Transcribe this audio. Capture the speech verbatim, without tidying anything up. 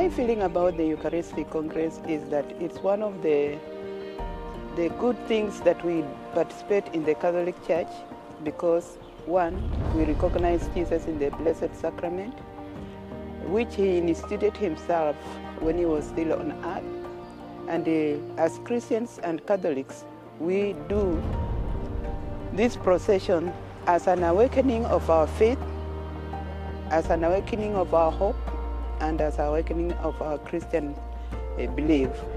My feeling about the Eucharistic Congress is that it's one of the the good things that we participate in the Catholic Church because, one, we recognize Jesus in the Blessed Sacrament, which he instituted himself when he was still on earth. And uh, as Christians and Catholics, we do this procession as an awakening of our faith, as an awakening of our hope, and as an awakening of our Christian uh, belief.